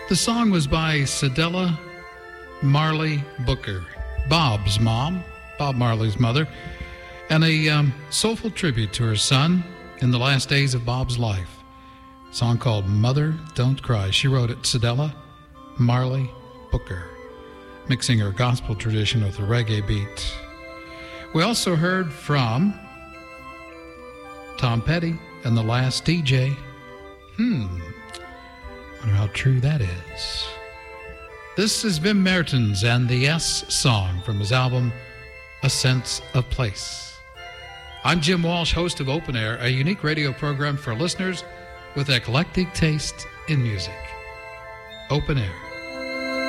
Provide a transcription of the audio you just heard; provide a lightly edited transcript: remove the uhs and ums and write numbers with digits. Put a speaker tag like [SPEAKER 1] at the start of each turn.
[SPEAKER 1] The song was by Cedella Marley Booker, Bob's mom, Bob Marley's mother, and a soulful tribute to her son in the last days of Bob's life. A song called Mother Don't Cry. She wrote it, Cedella Marley Booker, mixing her gospel tradition with a reggae beat. We also heard from Tom Petty and The Last DJ. Wonder how true that is. This is Wim Mertens and the S Song from his album, A Sense of Place. I'm Jim Walsh, host of Open Air, a unique radio program for listeners with eclectic taste in music. Open Air.